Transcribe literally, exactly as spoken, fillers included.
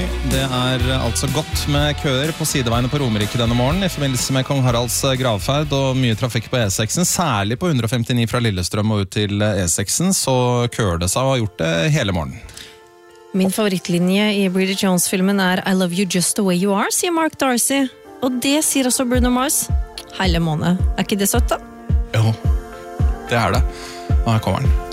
Det er altså godt med køer på sideveiene på Romerike denne morgen i forbindelse med Kong Haralds gravferd og mye trafikk på E seks, særlig på one fifty-nine fra Lillestrøm og ut til E seks, så køer det seg og har gjort det hele morgen. Min favorittlinje i Bridget Jones-filmen er I love you just the way you are, sier Mark Darcy. Og det sier også Bruno Mars. Hele måned. Er ikke det søtt da? Jo, det er det. Og her kommer den.